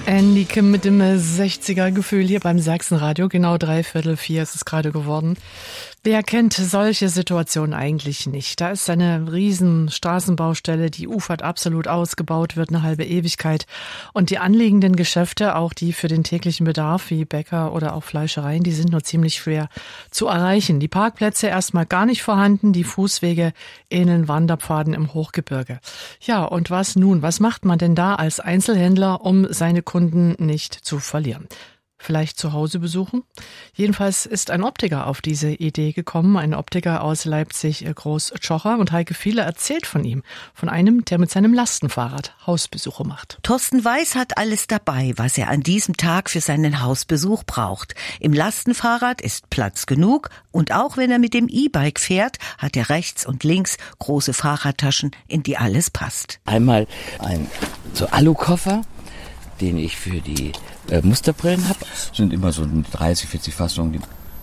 Andy Kim mit dem 60er-Gefühl hier beim Sachsenradio. Genau 3:45 ist es gerade geworden. Wer kennt solche Situationen eigentlich nicht? Da ist eine riesen Straßenbaustelle, die ufert absolut ausgebaut, wird eine halbe Ewigkeit. Und die anliegenden Geschäfte, auch die für den täglichen Bedarf, wie Bäcker oder auch Fleischereien, die sind nur ziemlich schwer zu erreichen. Die Parkplätze erstmal gar nicht vorhanden, die Fußwege ähneln Wanderpfaden im Hochgebirge. Ja, und was nun? Was macht man denn da als Einzelhändler, um seine Kunden nicht zu verlieren? Vielleicht zu Hause besuchen? Jedenfalls ist ein Optiker auf diese Idee gekommen, ein Optiker aus Leipzig, Groß-Tschocher, und Heike Fiele erzählt von ihm, von einem, der mit seinem Lastenfahrrad Hausbesuche macht. Thorsten Weiß hat alles dabei, was er an diesem Tag für seinen Hausbesuch braucht. Im Lastenfahrrad ist Platz genug und auch wenn er mit dem E-Bike fährt, hat er rechts und links große Fahrradtaschen, in die alles passt. Einmal ein so Alukoffer, den ich für die Musterbrillen habe. Sind immer so 30, 40 Fassungen.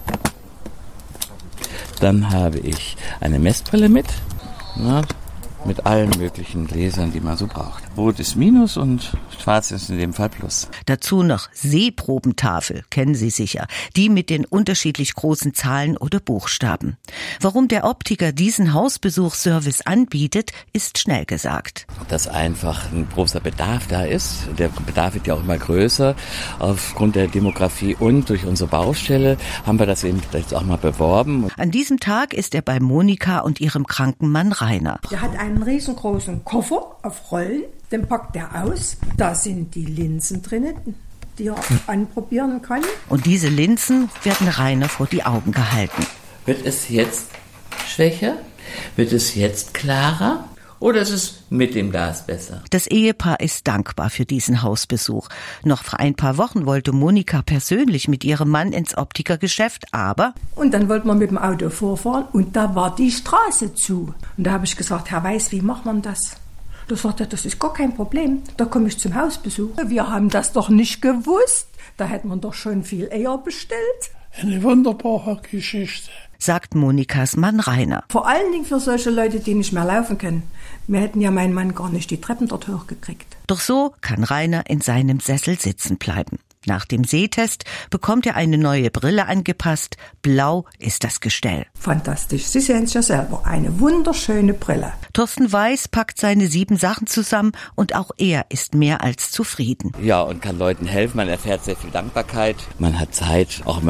Dann habe ich eine Messbrille mit mit allen möglichen Gläsern, die man so braucht. Rot ist Minus und Schwarz ist in dem Fall Plus. Dazu noch Sehprobentafel, kennen Sie sicher, die mit den unterschiedlich großen Zahlen oder Buchstaben. Warum der Optiker diesen Hausbesuchsservice anbietet, ist schnell gesagt. Dass einfach ein großer Bedarf da ist. Der Bedarf wird ja auch immer größer aufgrund der Demografie und durch unsere Baustelle haben wir das eben jetzt auch mal beworben. An diesem Tag ist er bei Monika und ihrem kranken Mann Rainer. Der hat einen riesengroßen Koffer auf Rollen, den packt er aus. Da sind die Linsen drin, die er anprobieren kann. Und diese Linsen werden Rainer vor die Augen gehalten. Wird es jetzt schwächer? Wird es jetzt klarer? Oder ist es mit dem Glas besser? Das Ehepaar ist dankbar für diesen Hausbesuch. Noch vor ein paar Wochen wollte Monika persönlich mit ihrem Mann ins Optikergeschäft, aber... Und dann wollten wir mit dem Auto vorfahren und da war die Straße zu. Und da habe ich gesagt, Herr Weiß, wie macht man das? Da sagt er, das ist gar kein Problem, da komme ich zum Hausbesuch. Wir haben das doch nicht gewusst, da hätten wir doch schon viel eher bestellt. Eine wunderbare Geschichte, sagt Monikas Mann Rainer. Vor allen Dingen für solche Leute, die nicht mehr laufen können. Wir hätten ja meinen Mann gar nicht die Treppen dort hochgekriegt. Doch so kann Rainer in seinem Sessel sitzen bleiben. Nach dem Sehtest bekommt er eine neue Brille angepasst. Blau ist das Gestell. Fantastisch, Sie sehen es ja selber. Eine wunderschöne Brille. Thorsten Weiß packt seine 7 Sachen zusammen und auch er ist mehr als zufrieden. Ja, und kann Leuten helfen. Man erfährt sehr viel Dankbarkeit. Man hat Zeit, auch